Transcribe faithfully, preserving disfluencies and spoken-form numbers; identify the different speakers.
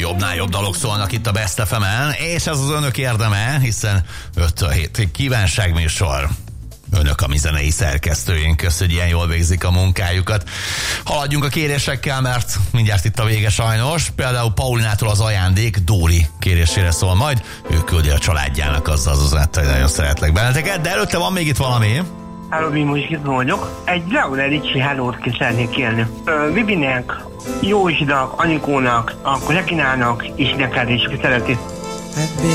Speaker 1: jobbnál jobb dalok szólnak itt a Best ef emen, és ez az önök érdeme, hiszen öttől hétig kívánságműsor. Önök a mi zenei szerkesztőink, kösz, hogy ilyen jól végzik a munkájukat. Haladjunk a kérésekkel, mert mindjárt itt a vége sajnos. Például Paulinától az ajándék Dóri kérésére szól majd. Ő küldi a családjának azzal az üzenettel, hogy nagyon szeretlek benneteket, de előtte van még itt valami.
Speaker 2: Hello, Bimó is itt vagyok. Egy Leona Ricci Hello-t ki szeretnék kérni. Vibinek, Józsinak, Anikónak, akkor Rekinának és neked is, ki szereti.